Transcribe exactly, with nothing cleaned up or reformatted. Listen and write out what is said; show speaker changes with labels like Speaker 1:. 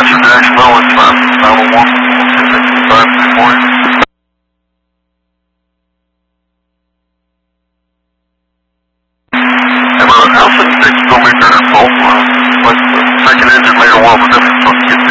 Speaker 1: Roger, Jacksonville, it's five oh one, five three four. And uh, Alpha six, go make her both, uh, like the second engine later one was different, so